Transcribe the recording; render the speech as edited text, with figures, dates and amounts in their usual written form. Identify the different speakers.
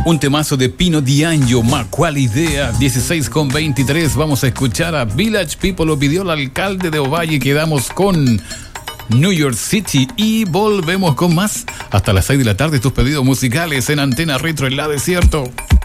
Speaker 1: Un temazo de Pino D'Angio, ma cuál idea. 16:23. Vamos a escuchar a Village People. Lo pidió el alcalde de Ovalle. Quedamos con New York City y volvemos con más hasta las 6 de la tarde. Tus pedidos musicales en Antena Retro en La Desierto.